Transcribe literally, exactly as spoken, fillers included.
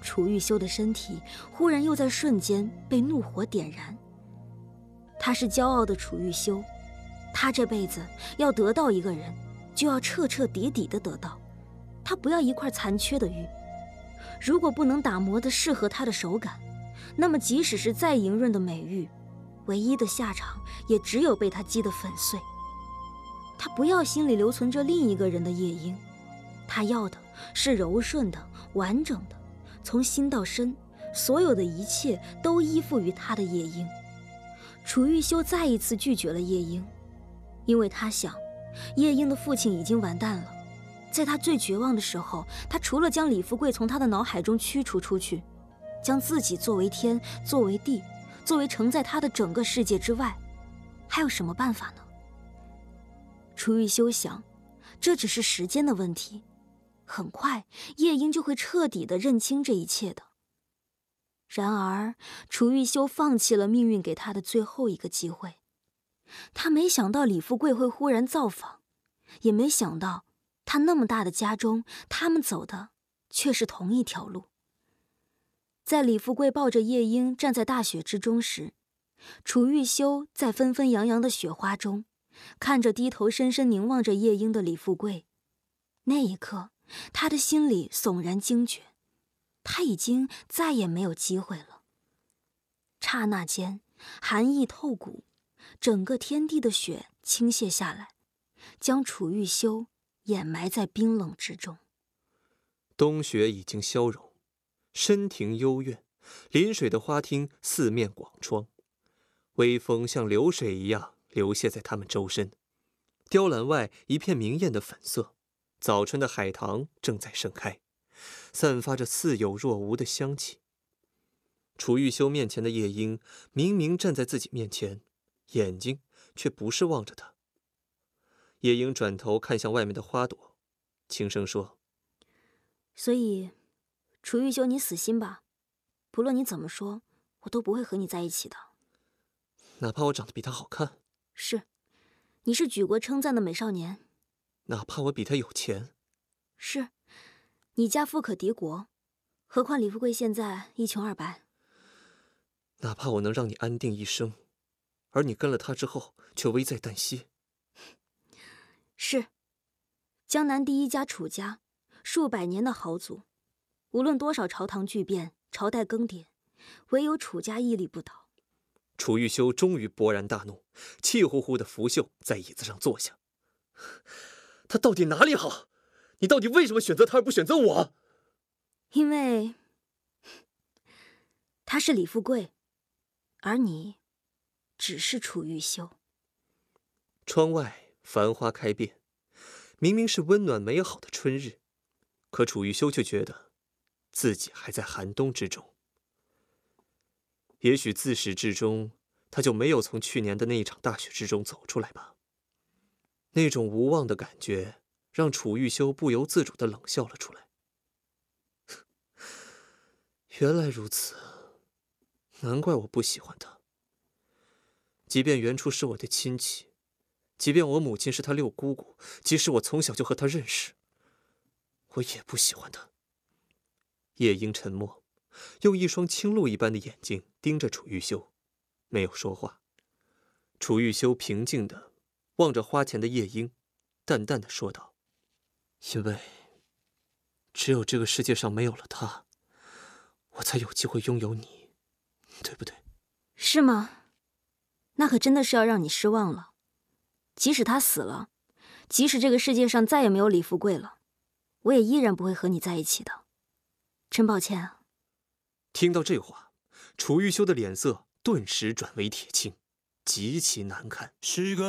楚玉修的身体忽然又在瞬间被怒火点燃。他是骄傲的楚玉修，他这辈子要得到一个人，就要彻彻底底的得到。他不要一块残缺的玉，如果不能打磨得适合他的手感，那么即使是再莹润的美玉，唯一的下场也只有被他击得粉碎。他不要心里留存着另一个人的夜莺，他要的是柔顺的、完整的，从心到身，所有的一切都依附于他的夜莺。楚玉修再一次拒绝了夜莺，因为他想，夜莺的父亲已经完蛋了。在他最绝望的时候，他除了将李富贵从他的脑海中驱除出去，将自己作为天，作为地，作为承载他的整个世界之外，还有什么办法呢？楚玉修想，这只是时间的问题，很快夜莺就会彻底地认清这一切的。然而，楚玉修放弃了命运给他的最后一个机会。他没想到李富贵会忽然造访，也没想到他那么大的家中，他们走的却是同一条路。在李富贵抱着夜莺站在大雪之中时，楚玉修在纷纷扬扬的雪花中，看着低头深深凝望着夜莺的李富贵，那一刻，他的心里悚然惊觉，他已经再也没有机会了。刹那间，寒意透骨，整个天地的雪倾泻下来，将楚玉修掩埋在冰冷之中。 冬雪已经消融，深庭幽院，临水的花厅四面广窗，微风像流水一样流泻在他们周身。雕栏外一片明艳的粉色，早春的海棠正在盛开，散发着似有若无的香气。楚玉修面前的夜莺明明站在自己面前，眼睛却不是望着他。夜莺转头看向外面的花朵，轻声说：“ 所以，楚玉修，你死心吧，不论你怎么说，我都不会和你在一起的。 哪怕我长得比他好看， 是，你是举国称赞的美少年。 哪怕我比他有钱， 是，你家富可敌国，何况李富贵现在一穷二白。 哪怕我能让你安定一生，而你跟了他之后却危在旦夕。 是，江南第一家楚家，数百年的豪族，无论多少朝堂巨变，朝代更迭，唯有楚家屹立不倒。” 楚玉修终于勃然大怒，气呼呼的拂袖在椅子上坐下。他到底哪里好？你到底为什么选择他而不选择我？ 因为他是李富贵，而你只是楚玉修。 窗外繁花开遍，明明是温暖美好的春日，可楚玉修却觉得自己还在寒冬之中。也许自始至终，他就没有从去年的那一场大雪之中走出来吧。那种无望的感觉，让楚玉修不由自主地冷笑了出来。原来如此，难怪我不喜欢他。即便原初是我的亲戚，即便我母亲是他六姑姑，即使我从小就和他认识，我也不喜欢他。夜莺沉默，用一双青露一般的眼睛盯着楚玉修，没有说话。楚玉修平静地望着花前的夜莺，淡淡地说道：“因为只有这个世界上没有了他，我才有机会拥有你，对不对？” 是吗？那可真的是要让你失望了。即使他死了，即使这个世界上再也没有李富贵了，我也依然不会和你在一起的。真抱歉啊。 听到这话，楚玉修的脸色顿时转为铁青，极其难看。